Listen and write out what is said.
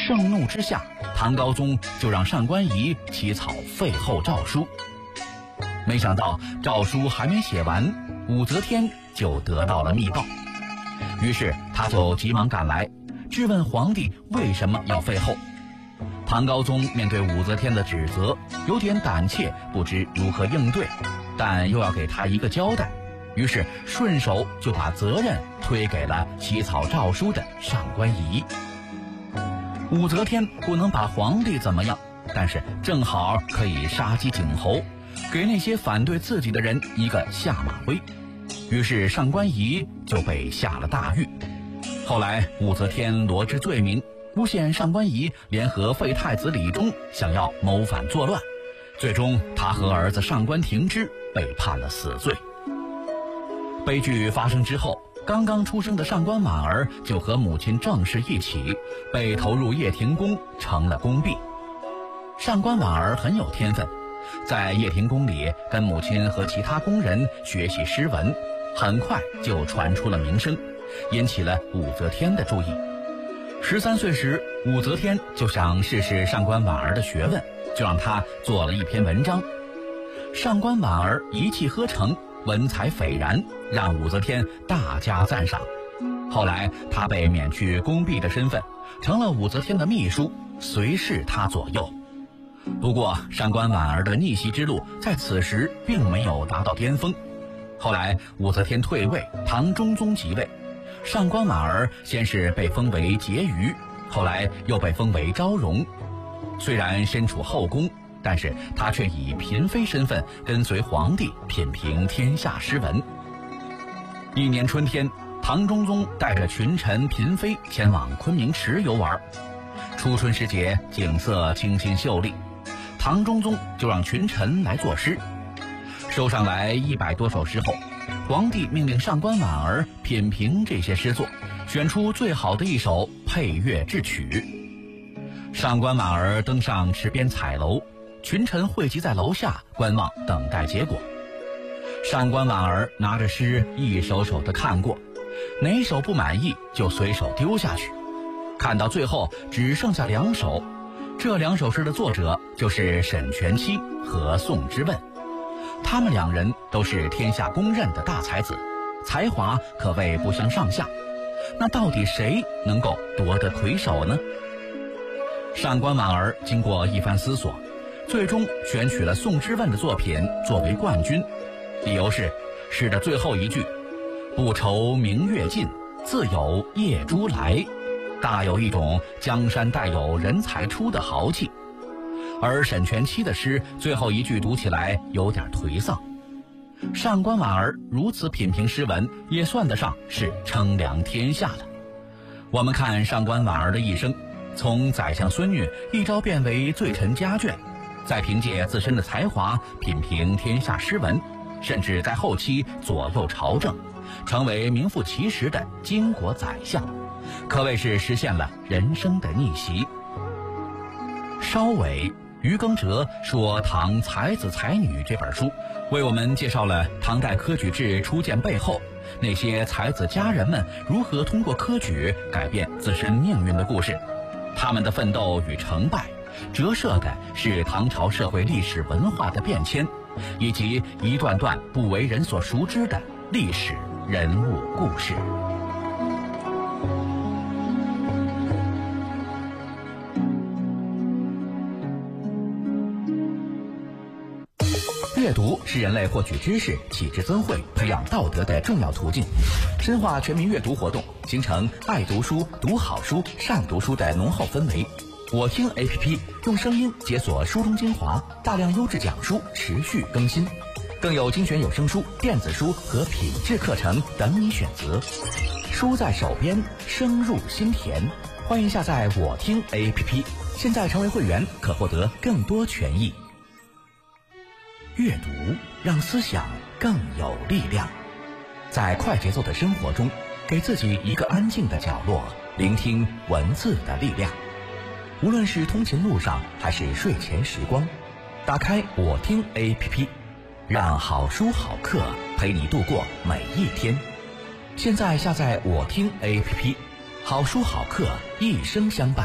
盛怒之下，唐高宗就让上官仪起草废后诏书。没想到诏书还没写完，武则天就得到了密报，于是他就急忙赶来，质问皇帝为什么要废后。唐高宗面对武则天的指责，有点胆怯，不知如何应对，但又要给他一个交代，于是顺手就把责任推给了起草诏书的上官仪。武则天不能把皇帝怎么样，但是正好可以杀鸡儆猴，给那些反对自己的人一个下马威，于是上官仪就被下了大狱。后来武则天罗织罪名，诬陷上官仪联合废太子李忠，想要谋反作乱，最终他和儿子上官庭之被判了死罪。悲剧发生之后，刚刚出生的上官婉儿就和母亲郑氏一起被投入掖庭宫，成了宫婢。上官婉儿很有天分，在掖庭宫里跟母亲和其他宫人学习诗文，很快就传出了名声，引起了武则天的注意。13岁时，武则天就想试试上官婉儿的学问，就让她做了一篇文章。上官婉儿一气呵成，文采斐然，让武则天大加赞赏。后来她被免去宫婢的身份，成了武则天的秘书，随侍她左右。不过上官婉儿的逆袭之路在此时并没有达到巅峰。后来武则天退位，唐中宗即位，上官婉儿先是被封为婕妤，后来又被封为昭容。虽然身处后宫，但是她却以嫔妃身份跟随皇帝品评天下诗文。一年春天，唐中宗带着群臣嫔妃前往昆明池游玩。初春时节，景色清新秀丽，唐中宗就让群臣来作诗。收上来100多首诗后，皇帝命令上官婉儿品评这些诗作，选出最好的一首配乐制曲。上官婉儿登上池边彩楼，群臣汇集在楼下观望等待结果。上官婉儿拿着诗一首首地看过，哪首不满意就随手丢下去，看到最后只剩下2首，这2首诗的作者就是沈佺期和宋之问。他们2人都是天下公认的大才子，才华可谓不相上下。那到底谁能够夺得魁首呢？上官婉儿经过一番思索，最终选取了宋之问的作品作为冠军。理由是诗的最后一句不愁明月尽，自有夜珠来，大有一种江山代有人才出的豪气。而沈佺期的诗最后一句读起来有点颓丧。上官婉儿如此品评诗文，也算得上是称量天下了。我们看上官婉儿的一生，从宰相孙女一朝变为罪臣家眷，再凭借自身的才华品评天下诗文，甚至在后期左右朝政，成为名副其实的巾帼宰相，可谓是实现了人生的逆袭。稍尾于耕哲说唐才子才女这本书，为我们介绍了唐代科举制初建背后那些才子佳人们如何通过科举改变自身命运的故事。他们的奋斗与成败，折射的是唐朝社会历史文化的变迁，以及一段段不为人所熟知的历史人物故事。阅读是人类获取知识、启智增慧、培养道德的重要途径。深化全民阅读活动，形成爱读书、读好书、善读书的浓厚氛围。我听 APP 用声音解锁书中精华，大量优质讲书持续更新，更有精选有声书、电子书和品质课程等你选择。书在手边，声入心田。欢迎下载我听 APP， 现在成为会员可获得更多权益。阅读让思想更有力量，在快节奏的生活中，给自己一个安静的角落，聆听文字的力量。无论是通勤路上还是睡前时光，打开我听 APP， 让好书好课陪你度过每一天。现在下载我听 APP， 好书好课一生相伴。